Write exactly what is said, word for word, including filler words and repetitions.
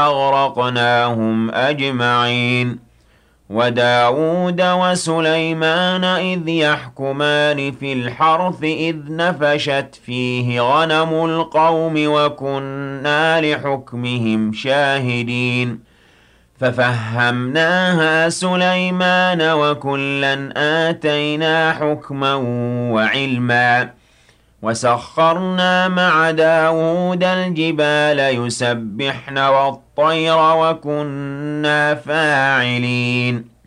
أغرقناهم أجمعين وداود وسليمان إذ يحكمان في الحرث إذ نفشت فيه غنم القوم وكنا لحكمهم شاهدين ففهمناها سليمان وكلا آتينا حكما وعلما وسخرنا مع داود الجبال يسبحن والطير وكنا فاعلين